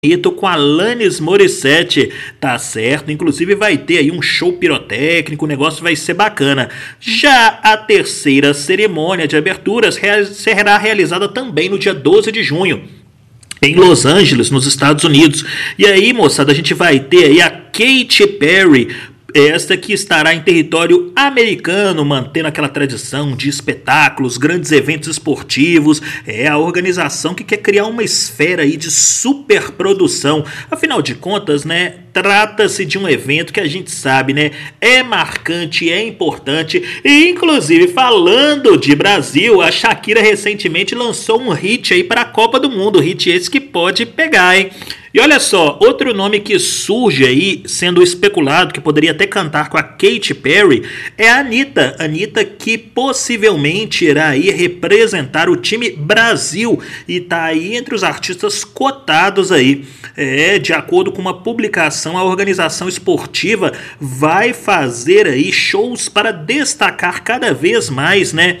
com Alanis Morissette, tá certo? Inclusive vai ter aí um show pirotécnico, o negócio vai ser bacana. Já a terceira cerimônia de aberturas será realizada também no dia 12 de junho. Em Los Angeles, nos Estados Unidos. E aí, moçada, a gente vai ter aí a Katy Perry, esta que estará em território americano, mantendo aquela tradição de espetáculos, grandes eventos esportivos. É a organização que quer criar uma esfera aí de superprodução. Afinal de contas, né, trata-se de um evento que a gente sabe, né, é marcante, é importante. E inclusive, falando de Brasil, a Shakira recentemente lançou um hit aí para a Copa do Mundo, hit esse que pode pegar, hein? E olha só, outro nome que surge aí, sendo especulado, que poderia até cantar com a Katy Perry, é a Anitta. Anitta que possivelmente irá aí representar o time Brasil e tá aí entre os artistas cotados aí. De acordo com uma publicação, a organização esportiva vai fazer aí shows para destacar cada vez mais, né,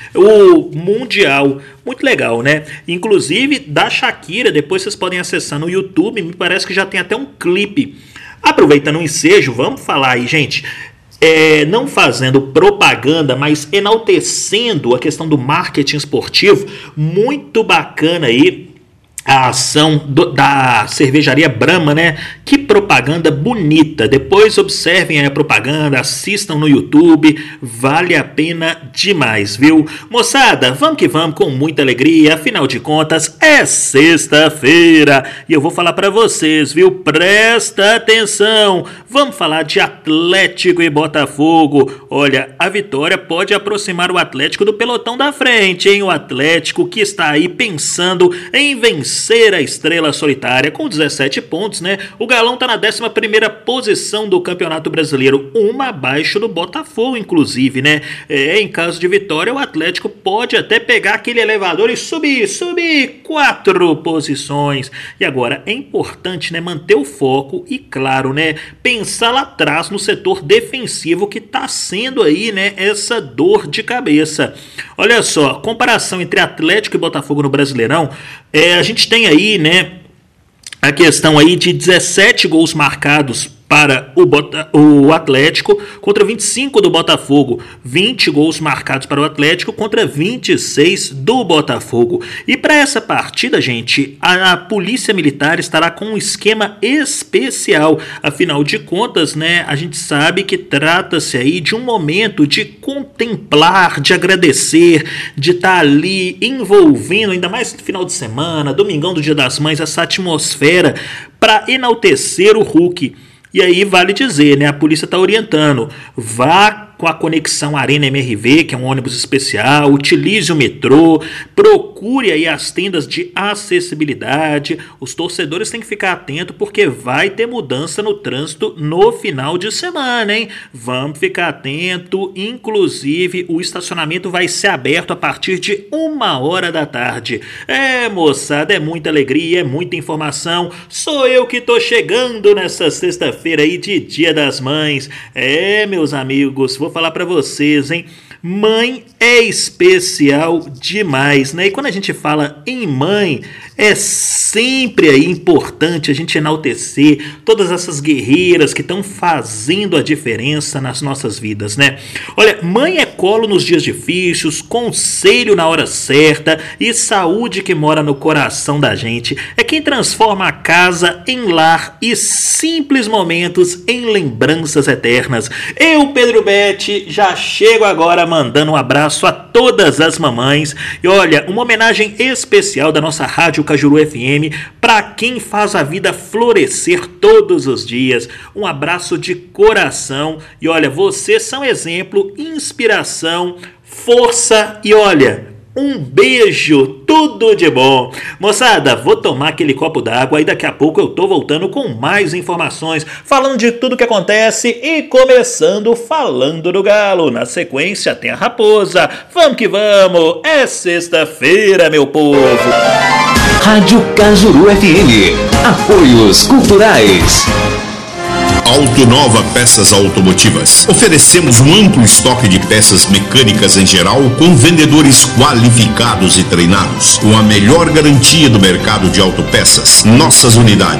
o Mundial. Muito legal, né? Inclusive da Shakira, depois vocês podem acessar no YouTube, me parece que já tem até um clipe. Aproveitando o ensejo, vamos falar aí, gente, não fazendo propaganda, mas enaltecendo a questão do marketing esportivo. Muito bacana aí a ação da cervejaria Brahma, né? Que propaganda bonita. Depois observem a propaganda, assistam no YouTube, vale a pena demais, viu? Moçada, vamos que vamos com muita alegria, afinal de contas é sexta-feira e eu vou falar para vocês, viu? Presta atenção, vamos falar de Atlético e Botafogo. Olha, a vitória pode aproximar o Atlético do pelotão da frente, hein? O Atlético que está aí pensando em vencer a Estrela Solitária com 17 pontos, né? O Galão está na 11ª posição do Campeonato Brasileiro, uma abaixo do Botafogo, inclusive, né? Em caso de vitória, o Atlético pode até pegar aquele elevador e subir 4 posições. E agora, é importante, né, manter o foco e, claro, né, pensar lá atrás no setor defensivo que está sendo aí, né, essa dor de cabeça. Olha só, comparação entre Atlético e Botafogo no Brasileirão, a gente tem aí, né, a questão aí de 17 gols marcados para o Atlético contra 25 do Botafogo, 20 gols marcados para o Atlético contra 26 do Botafogo. E para essa partida, gente, a Polícia Militar estará com um esquema especial. Afinal de contas, né, a gente sabe que trata-se aí de um momento de contemplar, de agradecer, de estar ali envolvendo, ainda mais no final de semana, domingão do Dia das Mães, essa atmosfera para enaltecer o Hulk. E aí vale dizer, né, a polícia está orientando, vá com a conexão Arena MRV, que é um ônibus especial, utilize o metrô, procure aí as tendas de acessibilidade. Os torcedores têm que ficar atentos porque vai ter mudança no trânsito no final de semana, hein? Vamos ficar atento, inclusive o estacionamento vai ser aberto a partir de 1h da tarde. Moçada, é muita alegria, é muita informação. Sou eu que tô chegando nessa sexta-feira aí de Dia das Mães. Meus amigos, vou falar para vocês, hein? Mãe é especial demais, né? E quando a gente fala em mãe, é sempre aí importante a gente enaltecer todas essas guerreiras que estão fazendo a diferença nas nossas vidas, né? Olha, mãe é colo nos dias difíceis, conselho na hora certa e saúde que mora no coração da gente. É quem transforma a casa em lar e simples momentos em lembranças eternas. Eu, Pedro Betti, já chego agora mandando um abraço a todas as mamães. E olha, uma homenagem especial da nossa Rádio Cajuru FM para quem faz a vida florescer todos os dias. Um abraço de coração. E olha, vocês são exemplo, inspiração, força e olha, um beijo, tudo de bom. Moçada, vou tomar aquele copo d'água e daqui a pouco eu tô voltando com mais informações, falando de tudo que acontece e começando falando do Galo. Na sequência tem a Raposa. Vamos que vamos, é sexta-feira, meu povo. Rádio Cajuru FM. Apoios culturais. Autonova Peças Automotivas. Oferecemos um amplo estoque de peças mecânicas em geral, com vendedores qualificados e treinados, com a melhor garantia do mercado de autopeças. Nossas unidades